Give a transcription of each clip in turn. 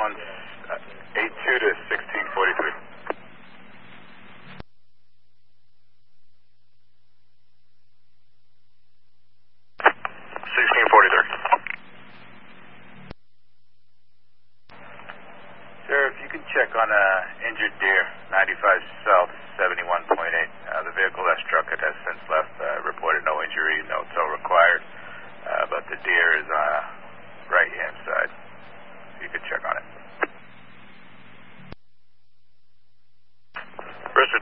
8182 to 1643. 1643. Sir, if you can check on injured deer, 95 South, 71.8. The vehicle that struck it has since left, reported no injury, no tow required, but the deer is right-hand side. You can check on it. Richard.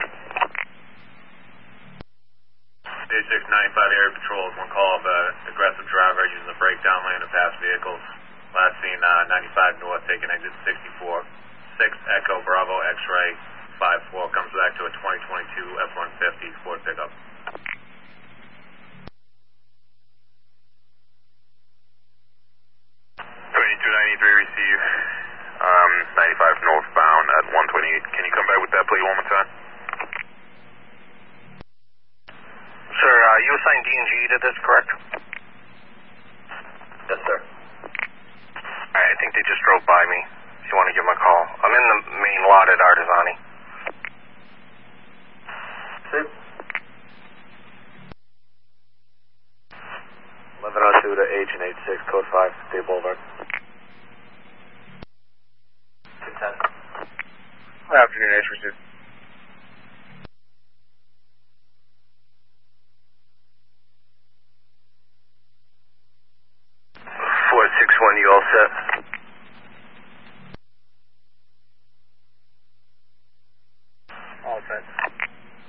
A695 Area Patrol, one call of aggressive driver using the breakdown lane to pass vehicles. Last seen 95 North taking exit 64. 6 Echo Bravo X-Ray 54 comes back to a 2022 F-150 Ford pickup. 2293 receive 95 northbound at 128. Can you come back with that plate one more time? Sir, you assigned D&G to this, correct? Yes, sir. Alright, I think they just drove by me. If you want to give them a call. I'm in the main lot at Artesani. See? 1102 to Agent 86, code 5, Day Boulevard. 210. Good afternoon, Ace Receive.